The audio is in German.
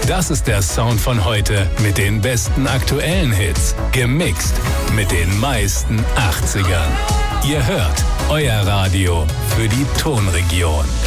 Das ist der Sound von heute mit den besten aktuellen Hits. Gemixt mit den meisten 80ern. Ihr hört euer Radio für die Tonregion.